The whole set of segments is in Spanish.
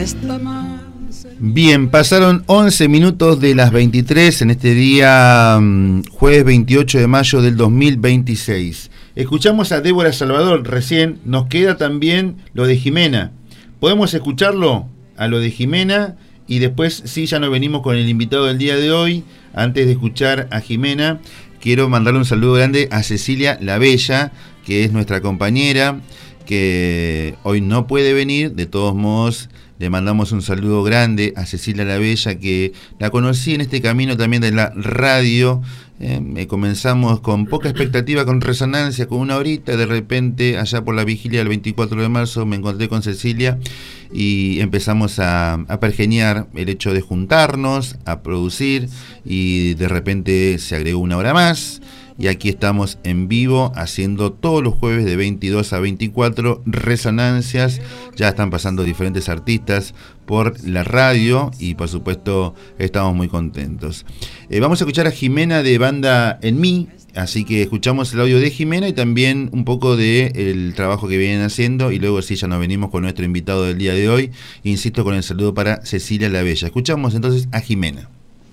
Bien, pasaron 11 minutos de las 23 en este día jueves 28 de mayo del 2026. Escuchamos a Débora Salvador recién, nos queda también lo de Jimena. ¿Podemos escucharlo? A lo de Jimena y después sí, ya nos venimos con el invitado del día de hoy. Antes de escuchar a Jimena, quiero mandarle un saludo grande a Cecilia La Bella, que es nuestra compañera, que hoy no puede venir. De todos modos, le mandamos un saludo grande a Cecilia La Bella, que la conocí en este camino también de la radio. Comenzamos con poca expectativa, con Resonancia, con una horita. De repente, allá por la vigilia del 24 de marzo, me encontré con Cecilia y empezamos a pergeñar el hecho de juntarnos, a producir, y de repente se agregó una hora más. Y aquí estamos en vivo haciendo todos los jueves de 22 a 24 Resonancias. Ya están pasando diferentes artistas por la radio y por supuesto estamos muy contentos. Vamos a escuchar a Jimena de Banda En Mí, así que escuchamos el audio de Jimena y también un poco del trabajo que vienen haciendo, y luego sí ya nos venimos con nuestro invitado del día de hoy. Insisto, con el saludo para Cecilia La Bella. Escuchamos entonces a Jimena.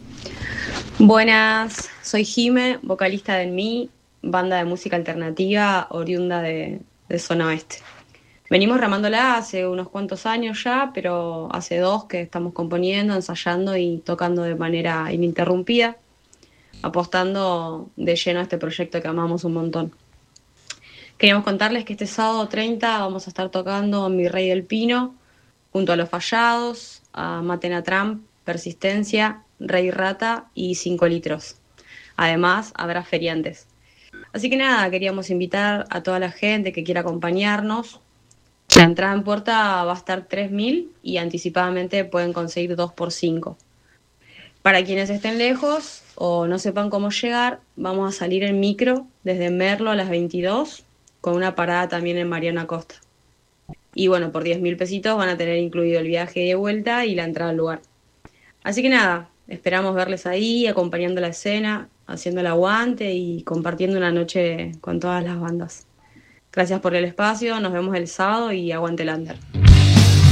Buenas, soy Jime, vocalista de En Mí, banda de música alternativa oriunda de Zona Oeste. Venimos remándola hace unos cuantos años ya, pero hace 2 que estamos componiendo, ensayando y tocando de manera ininterrumpida, apostando de lleno a este proyecto que amamos un montón. Queríamos contarles que este sábado 30 vamos a estar tocando en Mi Rey del Pino, junto a Los Fallados, a Matena Trump, Persistencia, Rey Rata y 5 litros. Además, habrá feriantes. Así que nada, queríamos invitar a toda la gente que quiera acompañarnos. La entrada en puerta va a estar 3.000 y anticipadamente pueden conseguir 2 por 5. Para quienes estén lejos o no sepan cómo llegar, vamos a salir en micro desde Merlo a las 22, con una parada también en Mariana Costa. Y bueno, por 10.000 pesitos van a tener incluido el viaje de vuelta y la entrada al lugar. Así que nada, esperamos verles ahí, acompañando la escena, haciendo el aguante y compartiendo una noche con todas las bandas. Gracias por el espacio, nos vemos el sábado y aguante el under.